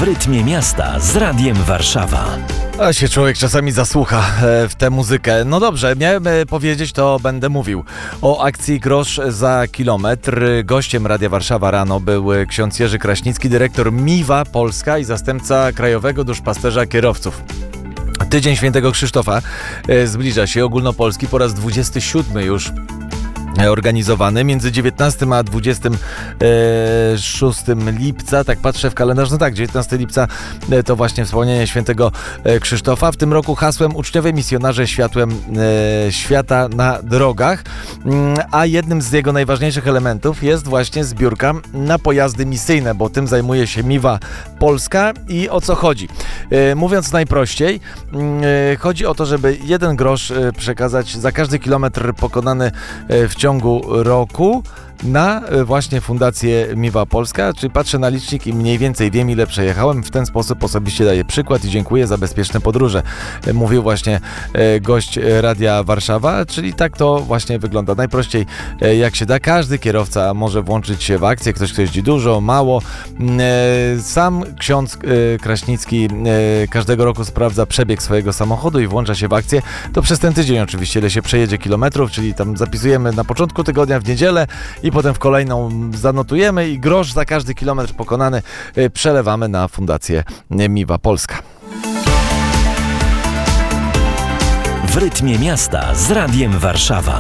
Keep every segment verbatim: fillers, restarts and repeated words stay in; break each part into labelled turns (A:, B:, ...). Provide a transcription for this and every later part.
A: W rytmie miasta z Radiem Warszawa.
B: A się człowiek czasami zasłucha w tę muzykę. No dobrze, miałem powiedzieć, to będę mówił. O akcji Grosz za kilometr. Gościem Radia Warszawa rano był ksiądz Jerzy Kraśnicki, dyrektor Miwa Polska i zastępca krajowego duszpasterza kierowców. Tydzień Świętego Krzysztofa zbliża się, ogólnopolski, po raz dwudziesty siódmy już organizowany między dziewiętnastym a dwudziestym szóstym lipca. Tak patrzę w kalendarz, no tak, dziewiętnastego lipca to właśnie wspomnienie Świętego Krzysztofa. W tym roku hasłem uczniowie misjonarze światłem e, świata na drogach, a jednym z jego najważniejszych elementów jest właśnie zbiórka na pojazdy misyjne, bo tym zajmuje się Miwa Polska. I o co chodzi? E, mówiąc najprościej, e, chodzi o to, żeby jeden grosz przekazać za każdy kilometr pokonany w ciągu roku na właśnie Fundację Miwa Polska, czyli patrzę na licznik i mniej więcej wiem, ile przejechałem. W ten sposób osobiście daję przykład i dziękuję za bezpieczne podróże. Mówił właśnie gość Radia Warszawa, czyli tak to właśnie wygląda. Najprościej jak się da, każdy kierowca może włączyć się w akcję, ktoś, kto jeździ dużo, mało. Sam ksiądz Kraśnicki każdego roku sprawdza przebieg swojego samochodu i włącza się w akcję. To przez ten tydzień oczywiście, ile się przejedzie kilometrów, czyli tam zapisujemy na początku tygodnia, w niedzielę i potem w kolejną zanotujemy i grosz za każdy kilometr pokonany przelewamy na Fundację Miwa Polska.
A: W rytmie miasta z Radiem Warszawa.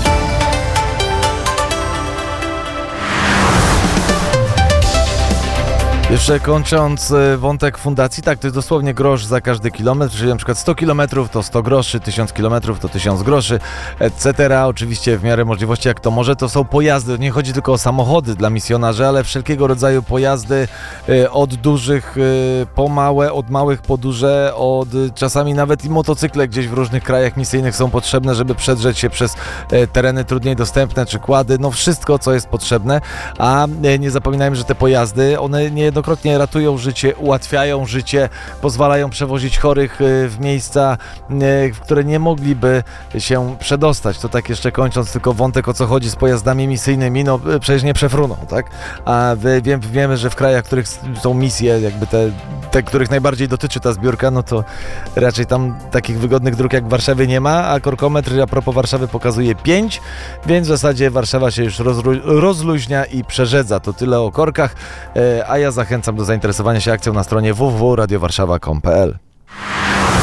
B: Jeszcze kończąc wątek fundacji, tak, to jest dosłownie grosz za każdy kilometr, czyli na przykład sto kilometrów to sto groszy, tysiąc kilometrów to tysiąc groszy, et cetera. Oczywiście w miarę możliwości, jak to może, to są pojazdy. Nie chodzi tylko o samochody dla misjonarzy, ale wszelkiego rodzaju pojazdy, od dużych po małe, od małych po duże, od czasami nawet i motocykle gdzieś w różnych krajach misyjnych są potrzebne, żeby przedrzeć się przez tereny trudniej dostępne, czy kłady, no wszystko, co jest potrzebne. A nie zapominajmy, że te pojazdy, one nie Niejednokrotnie ratują życie, ułatwiają życie, pozwalają przewozić chorych w miejsca, w które nie mogliby się przedostać. To tak jeszcze kończąc tylko wątek, o co chodzi z pojazdami misyjnymi, no przecież nie przefruną, tak? A wie, wiemy, że w krajach, w których są misje, jakby te, te, których najbardziej dotyczy ta zbiórka, no to raczej tam takich wygodnych dróg jak w Warszawie nie ma, a korkometr a propos Warszawy pokazuje pięć, więc w zasadzie Warszawa się już rozlu- rozluźnia i przerzedza. To tyle o korkach, a ja zachęcam do zainteresowania się akcją na stronie w w w kropka radio warszawa kropka com kropka p l.